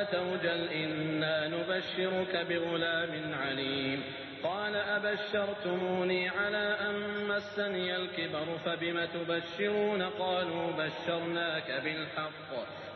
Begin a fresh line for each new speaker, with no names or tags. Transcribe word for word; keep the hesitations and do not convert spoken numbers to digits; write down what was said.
توجل إنا نبشرك بغلام عليم. قال أبشرتموني على أن مسني الكبر فبم تبشرون؟ قالوا بشرناك بالحق